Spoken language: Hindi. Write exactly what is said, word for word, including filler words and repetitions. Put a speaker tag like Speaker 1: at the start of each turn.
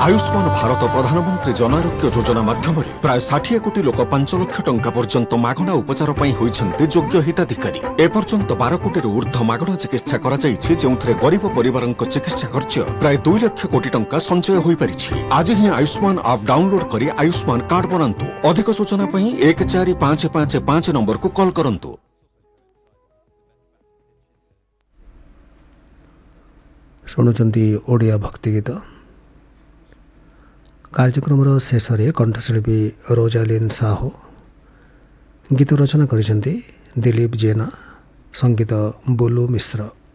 Speaker 1: आयुष्मान भारत प्रधानमंत्री जन आरोग्य योजना माध्यम प्राय षाठी कोटी लोक पांच लाख टंका पर्यंत मागणा उपचार होइछन्ते योग्य हिताधिकारी। एपर्यंत बारह कोटी ऊर्ध्व मागणा चिकित्सा करा जायछि, जेउथरे गरीब परिवारक चिकित्सा खर्च प्राय दुई लाख कोटी टंका संचय होई परिछि। आज ही आयुष्मान ऐप डाउनलोड करी आयुष्मान कार्ड बनांतु। अधिक सूचना पई एक चार पाँच पाँच पाँच नंबर को कॉल करंतु।
Speaker 2: शुणुचंती ओडिया भक्ति गीत। कार्यक्रम शेष में कंठशिल्पी रोजालिन साहू गीत रचना करिसेंती दिलीप जेना, संगीत बुलू मिश्र।